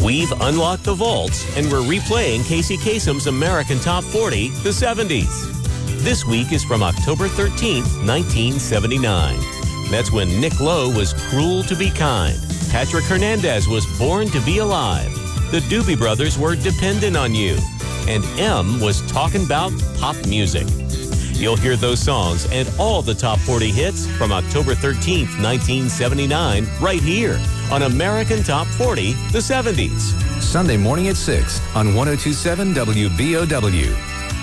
We've unlocked the vaults, and we're replaying Casey Kasem's American Top 40, the 70s. This week is from October 13th, 1979. That's when Nick Lowe was Cruel to Be Kind. Patrick Hernandez was Born to Be Alive. The Doobie Brothers were Dependent on You. And M was Talking About Pop Music. You'll hear those songs and all the top 40 hits from October 13th, 1979, right here on American Top 40, the 70s. Sunday morning at 6 on 102.7 WBOW.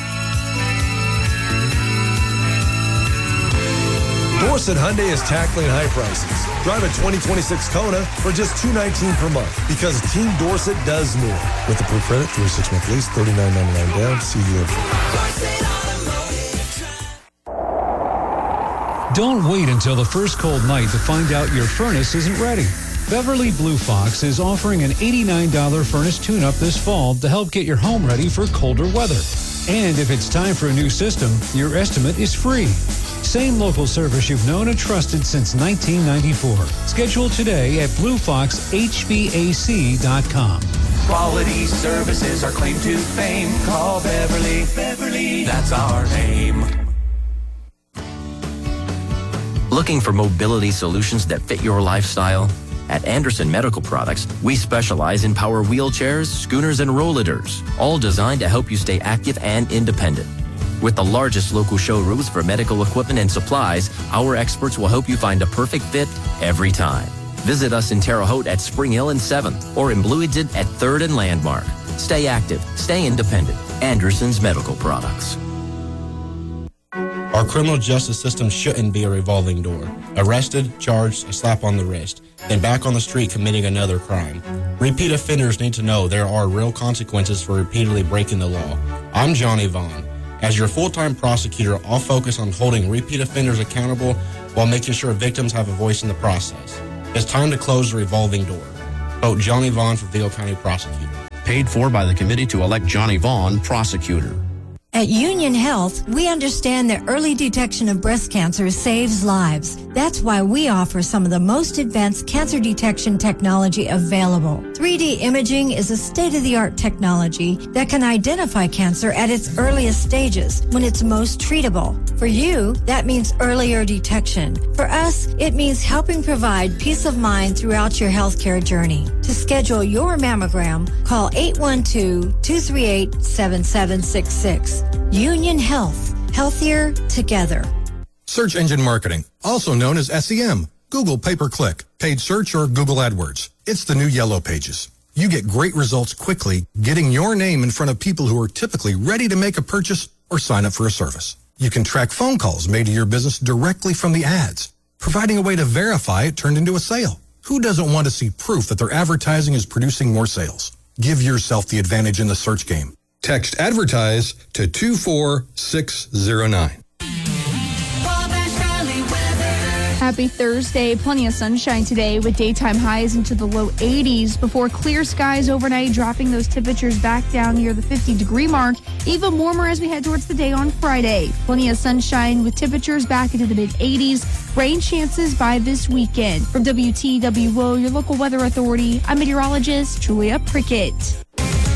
Dorsett Hyundai is tackling high prices. Drive a 2026 Kona for just $219 per month because Team Dorsett does more. With approved credit, 36-month lease, $39.99 down. See you later. Don't wait until the first cold night to find out your furnace isn't ready. Beverly Blue Fox is offering an $89 furnace tune-up this fall to help get your home ready for colder weather. And if it's time for a new system, your estimate is free. Same local service you've known and trusted since 1994. Schedule today at bluefoxhvac.com. Quality services are claim to fame. Call Beverly. Beverly, that's our name. Looking for mobility solutions that fit your lifestyle? At Anderson Medical Products, we specialize in power wheelchairs, schooners, and rollitors, all designed to help you stay active and independent. With the largest local showrooms for medical equipment and supplies, our experts will help you find a perfect fit every time. Visit us in Terre Haute at Spring Hill and 7th or in Bloomington at 3rd and Landmark. Stay active, stay independent. Anderson's Medical Products. Our criminal justice system shouldn't be a revolving door. Arrested, charged, a slap on the wrist, then back on the street committing another crime. Repeat offenders need to know there are real consequences for repeatedly breaking the law. I'm Johnny Vaughn. As your full-time prosecutor, I'll focus on holding repeat offenders accountable while making sure victims have a voice in the process. It's time to close the revolving door. Vote Johnny Vaughn for Vigo County Prosecutor. Paid for by the committee to elect Johnny Vaughn Prosecutor. At Union Health, we understand that early detection of breast cancer saves lives. That's why we offer some of the most advanced cancer detection technology available. 3D imaging is a state-of-the-art technology that can identify cancer at its earliest stages when it's most treatable. For you, that means earlier detection. For us, it means helping provide peace of mind throughout your healthcare journey. To schedule your mammogram, call 812-238-7766. Union Health. Healthier together. Search engine marketing, also known as SEM, Google pay-per-click, paid search, or Google AdWords. It's the new Yellow Pages. You get great results quickly, getting your name in front of people who are typically ready to make a purchase or sign up for a service. You can track phone calls made to your business directly from the ads, providing a way to verify it turned into a sale. Who doesn't want to see proof that their advertising is producing more sales? Give yourself the advantage in the search game. Text ADVERTISE to 24609. Happy Thursday. Plenty of sunshine today with daytime highs into the low 80s before clear skies overnight, dropping those temperatures back down near the 50-degree mark. Even warmer as we head towards the day on Friday. Plenty of sunshine with temperatures back into the mid-80s. Rain chances by this weekend. From WTWO, your local weather authority, I'm meteorologist Julia Prickett.